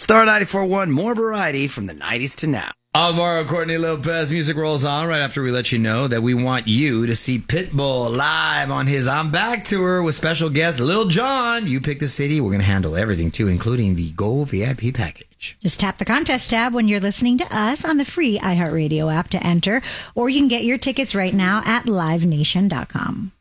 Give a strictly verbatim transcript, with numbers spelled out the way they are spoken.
Star ninety-four point one, more variety from the nineties to now. Alvaro Courtney Lopez, music rolls on right after we let you know that we want you to see Pitbull live on his I'm Back tour with special guest Lil Jon. You pick the city. We're going to handle everything, too, including the Gold V I P package. Just tap the contest tab when you're listening to us on the free iHeartRadio app to enter, or you can get your tickets right now at live nation dot com.